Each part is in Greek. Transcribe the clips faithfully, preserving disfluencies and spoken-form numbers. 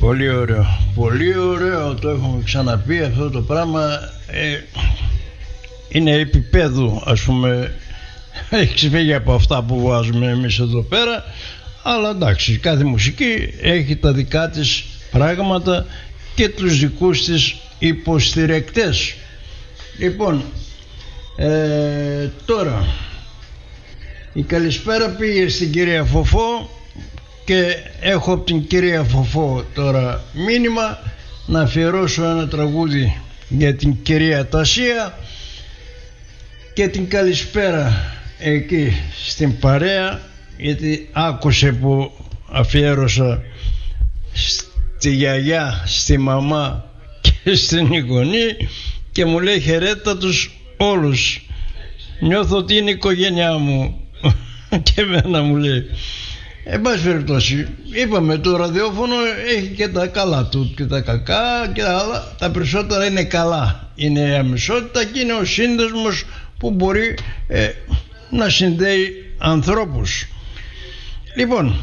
Πολύ ωραίο, πολύ ωραίο, το έχουμε ξαναπεί αυτό το πράγμα, ε, είναι επίπεδου, ας πούμε, έχει ξεφύγει από αυτά που βάζουμε εμείς εδώ πέρα, αλλά εντάξει, κάθε μουσική έχει τα δικά της πράγματα και τους δικούς της υποστηρικτές. Λοιπόν, ε, τώρα η καλησπέρα πήγε στην κυρία Φοφό και έχω από την κυρία Φοφό τώρα μήνυμα να αφιερώσω ένα τραγούδι για την κυρία Τασία και την καλησπέρα εκεί στην παρέα, γιατί άκουσε που αφιέρωσα στη γιαγιά, στη μαμά και στην γονή και μου λέει χαιρέτα τους όλους, νιώθω ότι είναι η οικογένειά μου και εμένα μου λέει. Εν πάση περιπτώσει, είπαμε το ραδιόφωνο έχει και τα καλά του και τα κακά και τα άλλα, τα περισσότερα είναι καλά, είναι η αμεσότητα και είναι ο σύνδεσμος που μπορεί ε, να συνδέει ανθρώπους. Λοιπόν,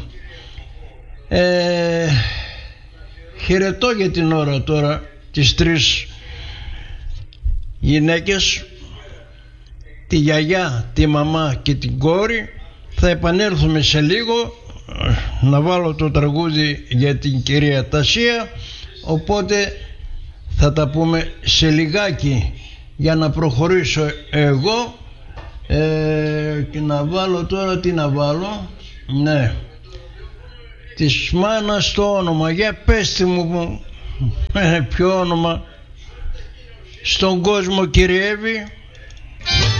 ε, χαιρετώ για την ώρα τώρα τις τρεις γυναίκες, τη γιαγιά, τη μαμά και την κόρη. Θα επανέλθουμε σε λίγο να βάλω το τραγούδι για την κυρία Τασία, οπότε θα τα πούμε σε λιγάκι για να προχωρήσω εγώ ε, και να βάλω τώρα, τι να βάλω, ναι, της μάνας το όνομα, για πέστε μου ε, ποιο όνομα στον κόσμο κυριεύει.